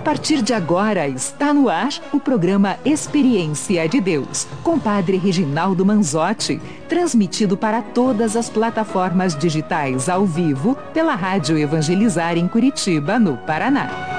partir de agora está no ar o programa Experiência de Deus, com Padre Reginaldo Manzotti, transmitido para todas as plataformas digitais ao vivo pela Rádio Evangelizar em Curitiba, no Paraná.